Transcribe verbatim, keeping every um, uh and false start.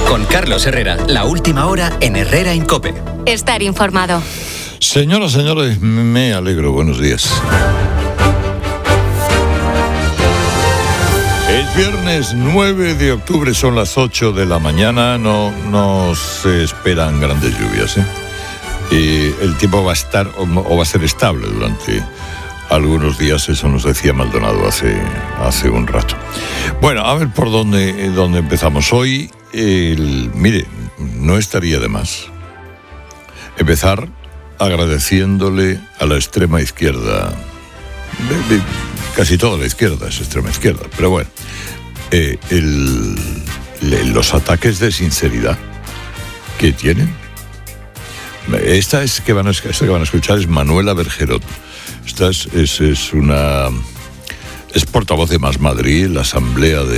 Con Carlos Herrera, la última hora en Herrera en COPE. Estar informado. Señoras, señores, me alegro. Buenos días. Es viernes nueve de octubre, son las ocho de la mañana. No, no se esperan grandes lluvias, ¿eh? Y el tiempo va a estar o, o va a ser estable durante algunos días, eso nos decía Maldonado hace, hace un rato. Bueno, a ver por dónde, dónde empezamos. Hoy, el, mire, no estaría de más empezar agradeciéndole a la extrema izquierda. De, de, casi toda la izquierda es extrema izquierda, pero bueno, eh, el, le, los ataques de sinceridad que tienen. Esta es que van a, esta que van a escuchar es Manuela Bergerot. Esta es, es, es una... es portavoz de Más Madrid, la asamblea de,